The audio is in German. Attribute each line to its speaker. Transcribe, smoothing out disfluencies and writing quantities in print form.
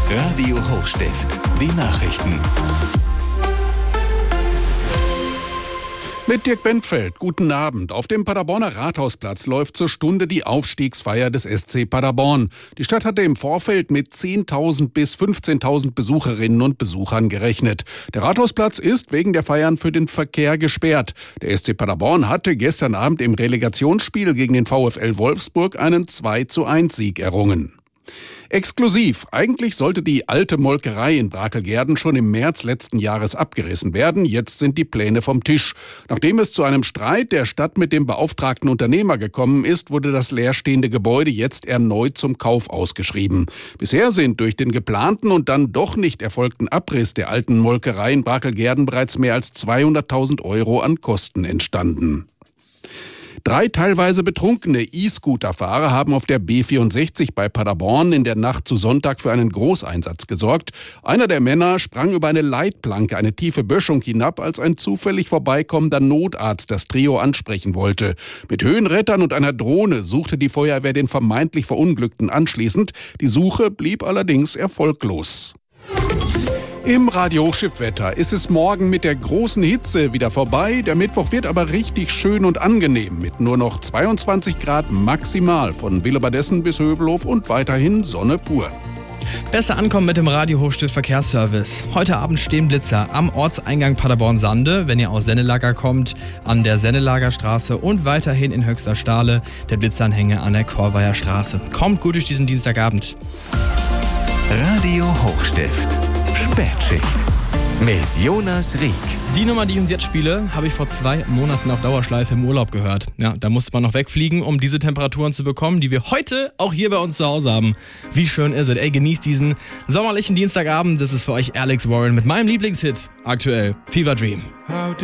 Speaker 1: Radio Hochstift, die Nachrichten.
Speaker 2: Mit Dirk Bentfeld, guten Abend. Auf dem Paderborner Rathausplatz läuft zur Stunde die Aufstiegsfeier des SC Paderborn. Die Stadt hatte im Vorfeld mit 10.000 bis 15.000 Besucherinnen und Besuchern gerechnet. Der Rathausplatz ist wegen der Feiern für den Verkehr gesperrt. Der SC Paderborn hatte gestern Abend im Relegationsspiel gegen den VfL Wolfsburg einen 2:1 errungen. Exklusiv. Eigentlich sollte die alte Molkerei in Brakelgerden schon im März letzten Jahres abgerissen werden. Jetzt sind die Pläne vom Tisch. Nachdem es zu einem Streit der Stadt mit dem beauftragten Unternehmer gekommen ist, wurde das leerstehende Gebäude jetzt erneut zum Kauf ausgeschrieben. Bisher sind durch den geplanten und dann doch nicht erfolgten Abriss der alten Molkerei in Brakelgerden bereits mehr als 200.000 € an Kosten entstanden. 3 teilweise betrunkene E-Scooter-Fahrer haben auf der B64 bei Paderborn in der Nacht zu Sonntag für einen Großeinsatz gesorgt. Einer der Männer sprang über eine Leitplanke, eine tiefe Böschung hinab, als ein zufällig vorbeikommender Notarzt das Trio ansprechen wollte. Mit Höhenrettern und einer Drohne suchte die Feuerwehr den vermeintlich Verunglückten anschließend. Die Suche blieb allerdings erfolglos. Im Radio Hochstift-Wetter ist es morgen mit der großen Hitze wieder vorbei. Der Mittwoch wird aber richtig schön und angenehm mit nur noch 22 Grad maximal von Willebadessen bis Hövelhof und weiterhin Sonne pur.
Speaker 3: Besser ankommen mit dem Radio Hochstift Verkehrsservice. Heute Abend stehen Blitzer am Ortseingang Paderborn-Sande, wenn ihr aus Sennelager kommt, an der Sennelagerstraße und weiterhin in Höxter-Stahle der Blitzanhänger an der Korveier Straße. Kommt gut durch diesen Dienstagabend.
Speaker 1: Radio Hochstift. Spätschicht mit Jonas Rieck.
Speaker 3: Die Nummer, die ich uns jetzt spiele, habe ich vor 2 Monaten auf Dauerschleife im Urlaub gehört. Ja, da musste man noch wegfliegen, um diese Temperaturen zu bekommen, die wir heute auch hier bei uns zu Hause haben. Wie schön ist es? Ey, genießt diesen sommerlichen Dienstagabend. Das ist für euch Alex Warren mit meinem Lieblingshit aktuell, Fever Dream.